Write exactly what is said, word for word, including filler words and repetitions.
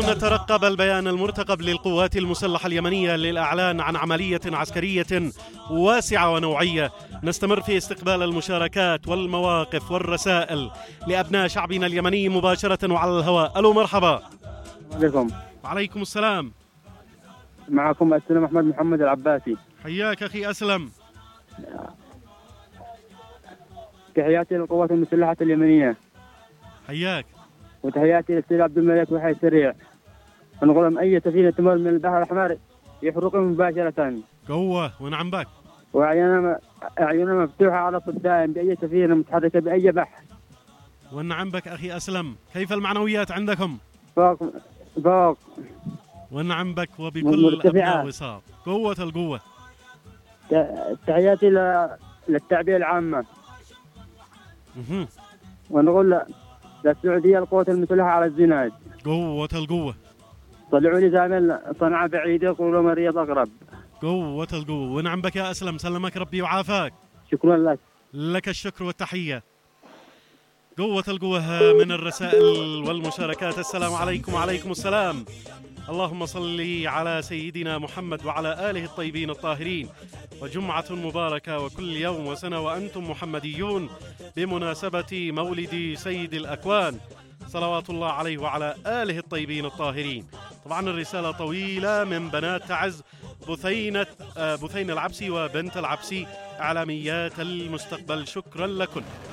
نترقب البيان المرتقب للقوات المسلحة اليمنية للإعلان عن عملية عسكرية واسعة ونوعية. نستمر في استقبال المشاركات والمواقف والرسائل لأبناء شعبنا اليمني مباشرة وعلى الهواء. ألو مرحبا. عليكم. وعليكم السلام. معكم أسلم أحمد محمد العباسي. حياك أخي أسلم. تحياتي للقوات المسلحة اليمنية. حياك. وتحياتي للسيد عبد الملك وحي السريع. نقول لهم أي سفينة تمر من البحر الأحمر يحرقهم مباشرة. قوة ونعم بك. وأعيننا أعيننا مفتوحة على الصدام بأي سفينة متحركة بأي بحر. ونعم بك أخي أسلم. كيف المعنويات عندكم؟ فوق فوق. ونعم بك وبكل أبناء وصاب. قوة القوة. تحياتي للتعبئة العامة. مه. ونقول للسعودية القوات المسلحة على الزناد. قوة القوة. طلعوا لي زعما صنعاء بعيدة يقولوا من الرياض أقرب. قوة القوة. ونعم بك يا أسلم. سلمك ربي وعافاك. شكرا لك. لك الشكر والتحية. قوة القوة من الرسائل والمشاركات. السلام عليكم. وعليكم السلام. اللهم صل على سيدنا محمد وعلى آله الطيبين الطاهرين. وجمعة مباركة وكل يوم وسنة وأنتم محمديون بمناسبة مولد سيد الأكوان صلوات الله عليه وعلى آله الطيبين الطاهرين. طبعا الرسالة طويلة من بنات تعز بثينة بثين العبسي وبنت العبسي إعلاميات المستقبل. شكرا لكم.